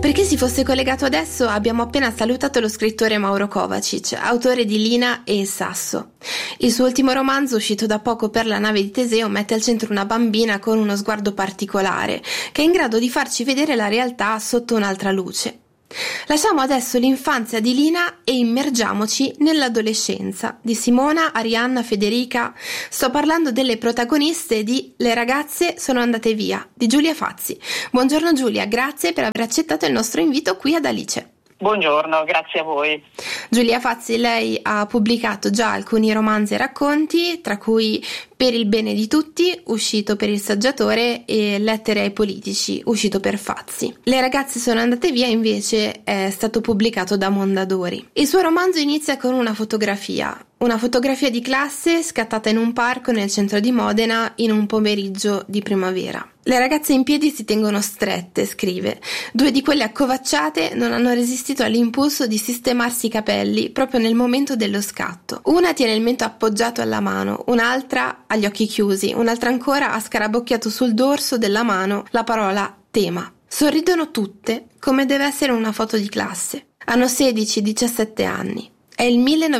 Per chi si fosse collegato adesso, abbiamo appena salutato lo scrittore Mauro Kovacic, autore di Lina e il Sasso. Il suo ultimo romanzo, uscito da poco per La nave di Teseo, mette al centro una bambina con uno sguardo particolare, che è in grado di farci vedere la realtà sotto un'altra luce. Lasciamo adesso l'infanzia di Lina e immergiamoci nell'adolescenza di Simona, Arianna, Federica. Sto parlando delle protagoniste di Le ragazze sono andate via, di Giulia Fazzi. Buongiorno Giulia, grazie per aver accettato il nostro invito qui ad Alice. Buongiorno, grazie a voi. Giulia Fazzi, lei ha pubblicato già alcuni romanzi e racconti, tra cui Per il bene di tutti, uscito per Il Saggiatore, e Lettere ai politici, uscito per Fazzi. Le ragazze sono andate via, invece, è stato pubblicato da Mondadori. Il suo romanzo inizia con una fotografia di classe scattata in un parco nel centro di Modena in un pomeriggio di primavera. Le ragazze in piedi si tengono strette, scrive. 2 di quelle accovacciate non hanno resistito all'impulso di sistemarsi i capelli proprio nel momento dello scatto. Una tiene il mento appoggiato alla mano, un'altra ha gli occhi chiusi, un'altra ancora ha scarabocchiato sul dorso della mano la parola tema. Sorridono tutte come deve essere una foto di classe. Hanno 16-17 anni. È il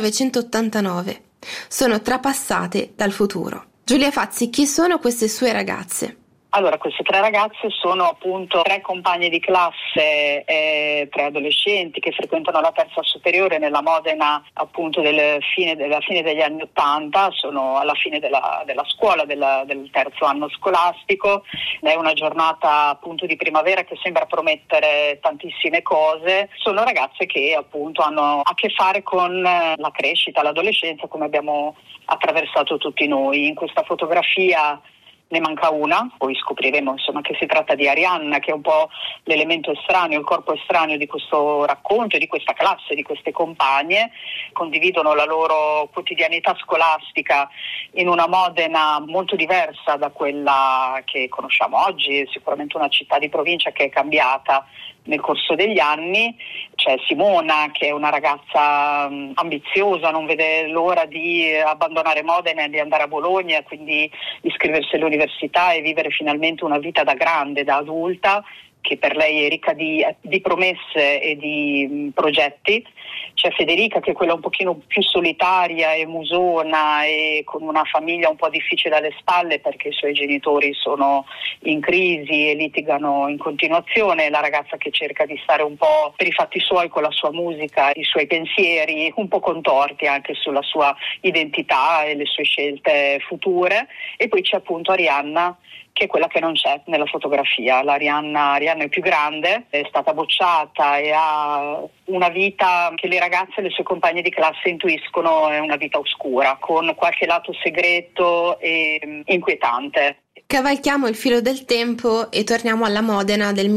1989. Sono trapassate dal futuro. Giulia Fazzi, chi sono queste sue ragazze? Allora, queste 3 ragazze sono appunto 3 compagne di classe, 3 adolescenti che frequentano la terza superiore nella Modena appunto della fine degli anni '80, sono alla fine della scuola, del terzo anno scolastico. È una giornata appunto di primavera che sembra promettere tantissime cose. Sono ragazze che appunto hanno a che fare con la crescita, l'adolescenza, come abbiamo attraversato tutti noi. In questa fotografia ne manca una, poi scopriremo insomma che si tratta di Arianna, che è un po' l'elemento estraneo, il corpo estraneo di questo racconto, di questa classe, di queste compagne. Condividono la loro quotidianità scolastica in una Modena molto diversa da quella che conosciamo oggi, è sicuramente una città di provincia che è cambiata nel corso degli anni. C'è Simona, che è una ragazza ambiziosa, non vede l'ora di abbandonare Modena e di andare a Bologna, quindi iscriversi all'università e vivere finalmente una vita da grande, da adulta, che per lei è ricca di promesse e di progetti. C'è Federica, che è quella un pochino più solitaria e musona e con una famiglia un po' difficile alle spalle perché i suoi genitori sono in crisi e litigano in continuazione. La ragazza che cerca di stare un po' per i fatti suoi con la sua musica, i suoi pensieri un po' contorti anche sulla sua identità e le sue scelte future. E poi c'è appunto Arianna, che è quella che non c'è nella fotografia. Arianna è più grande, è stata bocciata e ha una vita che le ragazze e le sue compagne di classe intuiscono è una vita oscura, con qualche lato segreto e inquietante. Cavalchiamo il filo del tempo e torniamo alla Modena del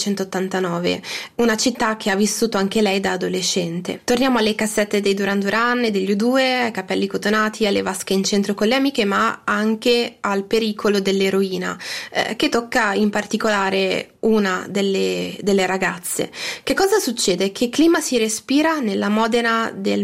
1989, una città che ha vissuto anche lei da adolescente. Torniamo alle cassette dei Duran Duran e degli U2, ai capelli cotonati, alle vasche in centro con le amiche, ma anche al pericolo dell'eroina, che tocca in particolare una delle ragazze. Che cosa succede? Che clima si respira nella Modena del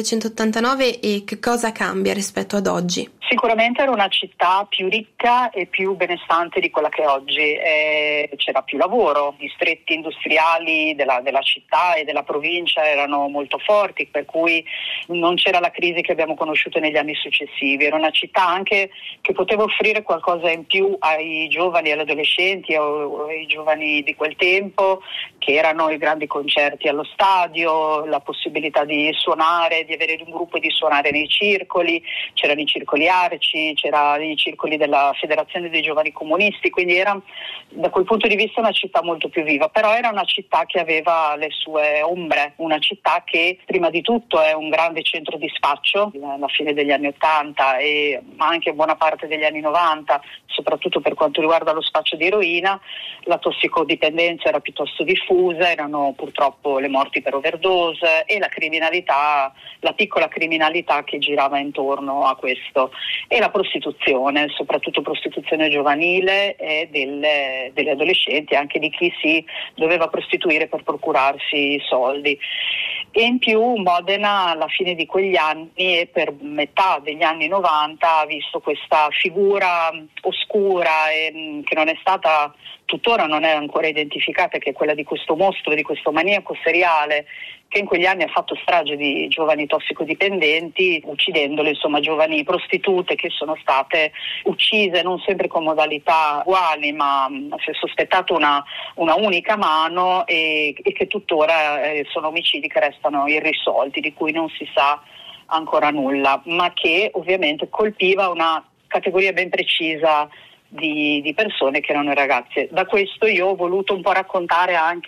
1989 e che cosa cambia rispetto ad oggi? Sicuramente era una città più ricca e più benestante di quella che è oggi. C'era più lavoro, i distretti industriali della città e della provincia erano molto forti, per cui non c'era la crisi che abbiamo conosciuto negli anni successivi. Era una città anche che poteva offrire qualcosa in più ai giovani, agli adolescenti o ai giovani di quel tempo, che erano i grandi concerti allo stadio, la possibilità di suonare, di avere un gruppo e di suonare nei circoli. C'erano i circoli arci, c'erano i circoli della Federazione dei Giovani Comunisti, quindi era da quel punto di vista una città molto più viva, però era una città che aveva le sue ombre, una città che prima di tutto è un grande centro di spaccio alla fine degli anni '80 ma anche buona parte degli anni '90, soprattutto per quanto riguarda lo spaccio di eroina. La tossicodipendenza era piuttosto diffusa, erano purtroppo le morti per overdose e la criminalità, la piccola criminalità che girava intorno a questo, e la prostituzione, soprattutto prostituzione giovanile e delle adolescenti, anche di chi si doveva prostituire per procurarsi soldi. E in più Modena alla fine di quegli anni e per metà degli anni '90 ha visto questa figura oscura che non è stata tuttora non è ancora identificata, che è quella di questo mostro, di questo maniaco seriale che in quegli anni ha fatto strage di giovani tossicodipendenti, uccidendole, insomma, giovani prostitute che sono state uccise non sempre con modalità uguali, ma si è sospettato una unica mano e che tuttora sono omicidi che restano irrisolti, di cui non si sa ancora nulla, ma che ovviamente colpiva una categoria ben precisa di persone che erano ragazze. Da questo io ho voluto un po' raccontare anche